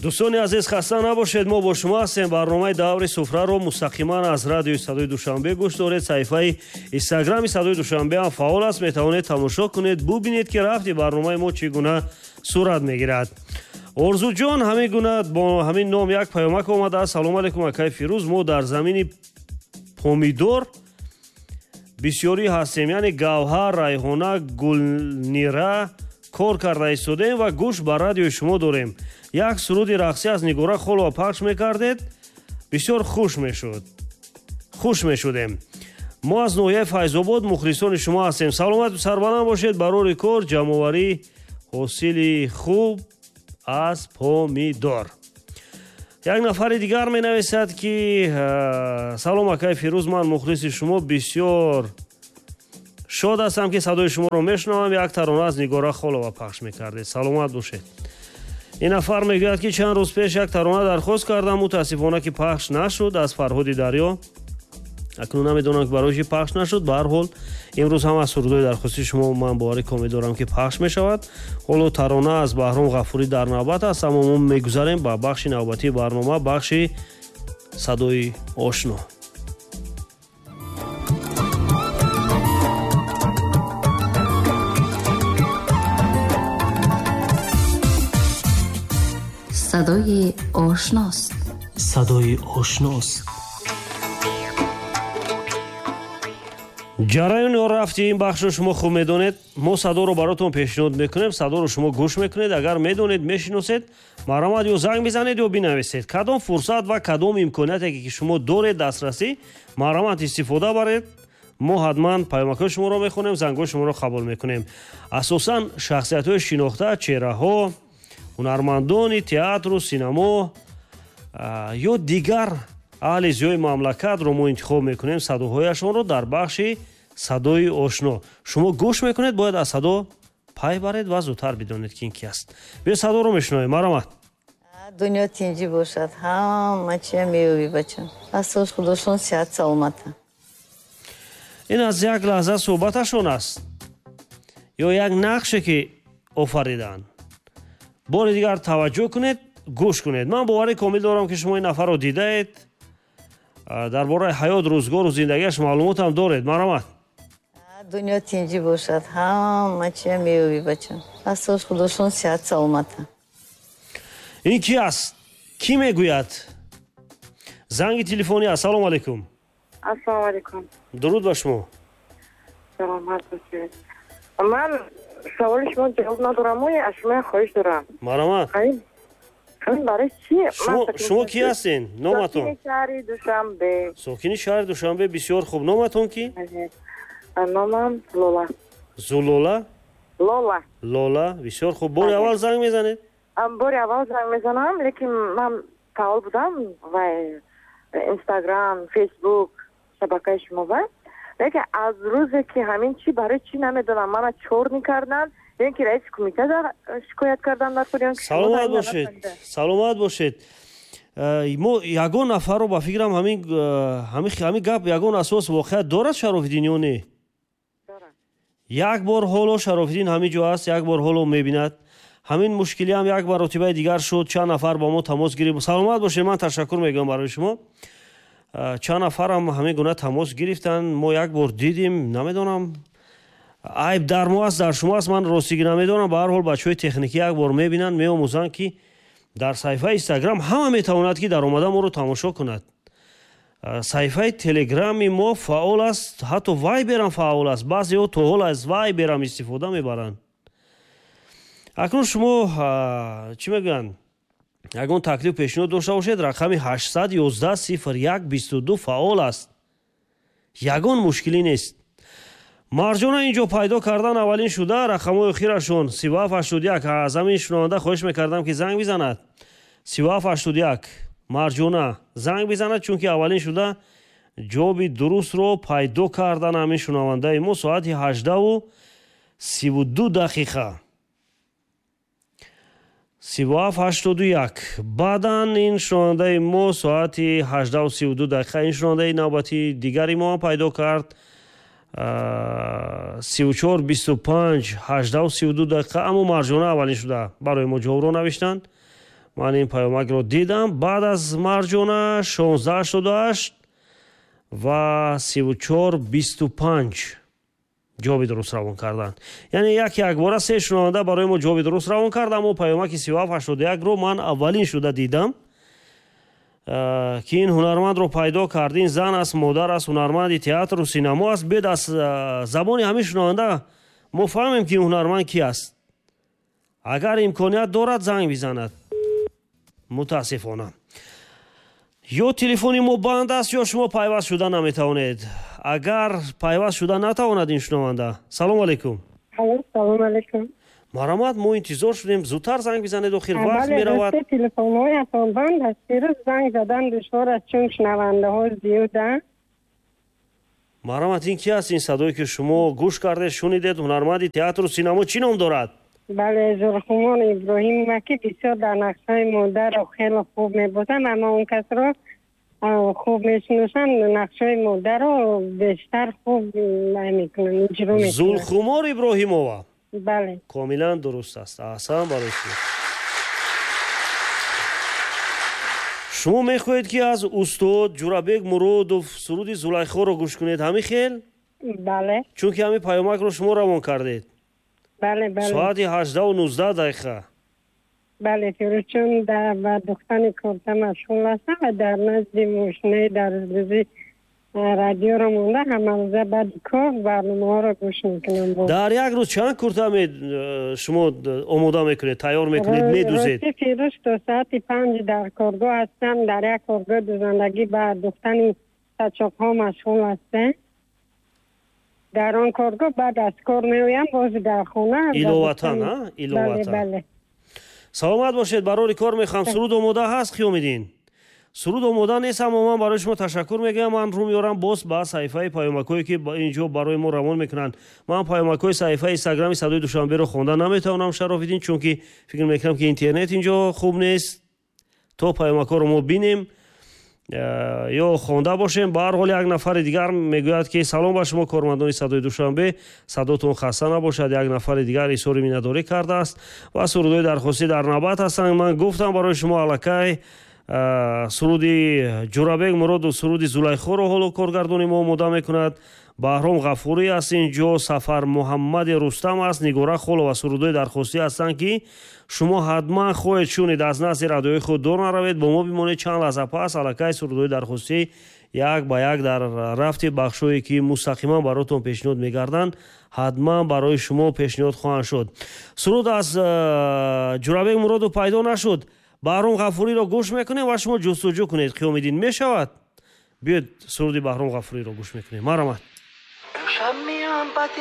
дӯстони азиз, хаста набошед. мо бо шумо ҳастем. барномаи даври суфраро мустақиман аз радиои Садои Душанбе гӯш доред. саҳифаи инстаграми Садои Душанбе ҳам фаъол аст. метавонед тамошо кунед, бубинед ки рафти барномаи мо чӣ гуна сурат мегирад. Орзуҷон ҳамин гуна бо ҳамин ном як паёмак омадааст. салому алайкум акай Фирӯз, мо дар замини помидор бисёрӣ ҳастем, яъне гавҳар, райҳона, гулнира кор карда истодем ва гӯш ба радиои шумо дорем. як суруди рақсӣ аз Нигора Холова пахш мекардед, бисёр хуш мешудем. мо аз ноҳияи Файзобод мухлисони шумо ҳастем. саломату сарбаланд бошед. барори кор ҷамъоварии ҳосили хуб аз помидор. як нафари дигар менависад ки салом акай Фирӯз, ман мухлиси шумо бисёр шод ҳастам ки садои шуморо мешунавам. як тарона аз Нигора Холова пахш мекардед. саломат бошед. ин нафар мегӯяд ки чанд рӯз пеш як тарона дархост кардам, мутаассифона ки пахш нашуд аз Фарҳоди Дарё. акнун намедонам ки барои чӣ пахш нашуд. ба ҳар ҳол имрӯз ҳам аз сурудои дархости шумо ман боварӣ комил дорам ки пахш мешавад. ҳоло тарона аз Баҳром Ғафурӣ дар навбат аст, аммо мо мегузарем ба бахши навбатии барнома, бахши Садои Ошно. صدای آشناست. صدای آشناست. ҷараёни рафти ин бахшро шумо хуб медонед. мо садоро баротон пешниҳод мекунем. садоро шумо гӯш мекунед. агар медонед, мешиносед, марҳамат ё занг бизанед ё бинависед. кадом фурсат ва кадом имконияте ки шумо доред дастрасӣ, марҳамат истифода баред. мо ҳатман паёмакҳои шуморо мехонем, зангҳои шуморо қабул мекунем. асосан шахсиятҳои шинохта, чеҳраҳо, ҳунармандони театру синамо ё дигар аҳли зиёи мамлакатро мо интихоб мекунем садоҳояшонро дар бахши Садои Ошно. шумо гӯш мекунед, бояд аз садо пай баред ва зудтар бидонед ки ин ки аст. бе садоро мешунавем. марҳамат. дунё тинҷӣ бошад, ҳама чия меёбӣ бача. асос худошон сиҳат саломата. ин аз як лаҳза суҳбаташон аст ё як нақше ки офариданд. бори дигар таваҷҷӯҳ кунед, гӯш кунед. ман боварӣ комил дорам ки шумо ин нафарро дидаед, дар бораи ҳаёт, рӯзгору зиндагиаш маълумотам доред. марҳамат. дунё тинҷӣ бошад, ҳама чия меёбӣ бача. асос худошон сиҳат саломата. ин ки аст? кӣ мегӯяд? занги телефонӣ. ассалому алайкум. ассалому алайкум. дуруд ба шумо. саломат бошед. ман саволи шумо ҷавоб надорам, аз шумо хоҳиш дорам. марҳамат. барои чӣ шумо кӣ ҳастен? номатон? сокини шаҳри Душанбе. сокини шаҳри Душанбе. бисёр хуб. номатон кӣ? номам Лола. Зулола? Лола. Лола. бисёр хуб. бори аввал занг мезанед? бори аввал занг мезанам, лекин ман фаъол будам ва Инстаграм, Фейсбук шабакаи шумо ба. лекин аз рӯзе ки ҳамин чӣ барои чӣ намедонам, мана чор мекарданд. ин ки раиси кумитада шикоят кардам дар подиён. саломат бошед. саломат бошед. мо ягон нафарро ба фикрам ҳамин гап ягон асос воқеият дорад Шарофиддин ё не? як бор ҳоло Шарофиддин ҳамин ҷо аст, як бор ҳоло мебинад. ҳамин мушкилӣ ҳам як маротибаи дигар шуд. чанд нафар ба мо тамос гирифт. саломат бошед. ман ташаккур мегӯям барои шумо. чанд нафарам ҳамин гуна тамос гирифтанд. мо як бор дидим. намедонам айб дар мо аст, дар шумо аст, ман ростигӣ намедонам. ба ҳар ҳол бачаҳои техникӣ як бор мебинанд, меомӯзанд ки дар саҳифаи Инстаграм ҳама метавонад ки дар омада моро тамошо кунад. саҳифаи телеграми мо фаъол аст, ҳатто вайберам фаъол аст. баъзеҳо то ҳол аз вайберам истифода мебаранд. акнун шумо чӣ мегӯянд, ягон таклиф пешниҳод дошта бошед, рақами 811 01 22 фаъол аст. ягон мушкилӣ нест. марҷона ин ҷо пайдо кардан аввалин шуда. рақамҳои охирашон 3781. аз ҳамин шунаванда хоҳиш мекардам ки занг бизанад. 3781 марҷона занг бизанад, чунки аввалин шуда ҷоби дурустро пайдо кардан ҳамин шунавандаи мо соати 18:32. 3781. баъдан ин шунавандаи мо соати 18:32. ин шунавандаи навбати дигари мо ҳам пайдо кард. 34:25 18:32. аммо марҷона аввалин шуда барои мо ҷавобро навиштанд. ман ин паёмакро дидам. баъд аз Марҷона 1688 ва 3425 ҷавоби дуруст равон карданд. Яъне як бора се шунаванда барои мо ҷавоби дуруст равон кард, аммо паёмаки 3781-ро ман аввалин шуда дидам ки ин ҳунармандро пайдо кард. ин зан аст, модар аст, ҳунарманди театру синамо аст. бед аз забони ҳамин шунаванда мо фаҳмем ки ин ҳунарманд ки аст. агар имконият дорад занг бизанад. мутаассифона ё телефони мо банд аст ё шумо пайваст шуда наметавонед. агар пайваст шуда натавонад ин шунаванда. салому алайкум. салому алайкум. марамат, мо интизор шудем зудтар занг бизанед, охир вақт меравад. телефонҳоятон банд аст. пирӯз занг задан душвор аст, чун шунавандаҳо зиёда. марамат, ин ки аст ин садое ки шумо гӯш кардед, шунидед? ҳунарманди театру синамо чӣ ном дорад? бале, Зулхумон Иброҳимова ки бисёр дар нақшҳои модарро хеле хуб мебозад, аммо он касро хуб мешиносанд, нақшҳои модарро бештар хуб мекунанд, иҷро мекунанд. Зулхумор Иброҳимова. бале, комилан дуруст аст. аҳсан барои шумо. шумо мехоҳед ки аз устод Ҷурабек Муродов суруди Зулайхоро гӯш кунед ҳамин хел? бале, чунки ҳамин паёмакро шумо равон кардед. бале, бале, соати 18:19 дақиқа. бале, фирӯзчон ба духтани корта машғул ҳастам ва дар назди мошинаи дар рӯзи радиоро монда ҳамарӯза баъди кор барномаҳоро гӯш мекунам. дар як рӯз чанд курта шумо омода мекунед, тайёр мекунед, медӯзед? рости фирӯз то соати 5 дар коргоҳ ҳастам. дар як коргоҳ дӯзандагӣ ба духтани сачоқҳо машғул ҳастем. дар он коргоҳ баъд аз кор меоям бози дар хона. иловатан бале, бале. саломат бошед, барори кор мехоҳам. суруд омода ҳаст Қиёмиддин? суруд омода нест, аммо ман барои шумо ташаккур мегӯям. ман рӯ меорам боз ба саҳифаи паёмакҳое ки инҷо барои мо равон мекунанд. ман паёмакҳои саҳифаи инстаграми Садои Душанберо хонда наметавонам, Шарофиддин, чунки фикр мекунам ки интернет инҷо хуб нест. то паёмакҳоро мо бинем ё хонда бошем. ба ҳар ҳол як нафари дигар мегӯяд ки салом ба шумо кормандони Садои Душанбе, садотон хаста набошад. як нафари дигар изҳори миннатдорӣ кардааст ва сурудҳои дархостӣ дар навбат ҳастанд. ман гуфтам барои шумо аллакай суруди Ҷурабек Муродов суруди Зулайхоро ҳоло коргардони мо омода мекунад. Баҳром Ғафурӣ аст инҷо, Сафар Муҳаммади Рустам аст, Нигора Холова сурудҳои дархостӣ ҳастанд ки шумо ҳатман хоҳед шунид. аз назди радиои худ дур наравед, бо мо бимонед. чанд лаҳза пас аллакай сурудҳои дархостӣ як ба як дар рафти бахшҳое ки мустақиман баротон пешниҳод мегарданд ҳатман барои шумо пешниҳод хоҳанд шуд. суруд аз Ҷурабек Муродов пайдо нашуд, Баҳром Ғафуриро гӯш мекунем ва шумо ҷустуҷӯ кунед. Қиёмиддин мешавад? биёед суруди Баҳром Ғафуриро гӯш мекунем. марамат.